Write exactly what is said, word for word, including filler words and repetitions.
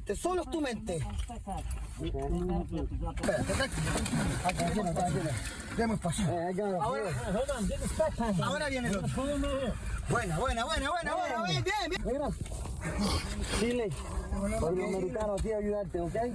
mente, solo es tu mente. Espérate, tranquilo, tranquilo. Demos espacio. Ahora, ahora viene el otro. Buena, buena, buena, buena, buena, bien, bien, bien. Chile, por lo americano aquí a ayudarte, ¿ok?